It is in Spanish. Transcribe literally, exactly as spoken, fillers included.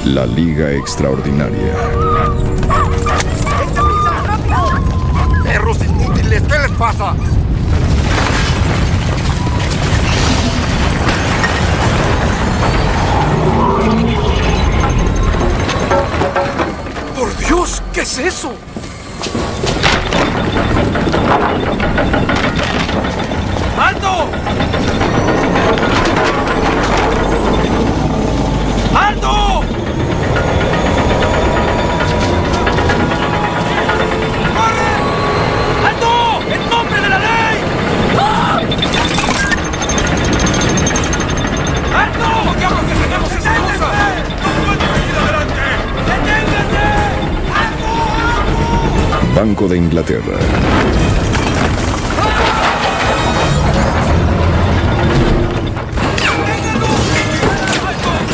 La Liga Extraordinaria. ¡Perros inútiles! ¿Qué les pasa? ¡Por Dios! ¿Qué es eso? ¡Alto! ¡Alto! ¡Corre! ¡Alto! ¡En nombre de la ley! ¡Ah! ¡Alto! ¡Diablos, que tenemos esa cosa! ¡No pueden seguir adelante! ¡Deténganse! ¡Alto! ¡Alto! Banco de Inglaterra.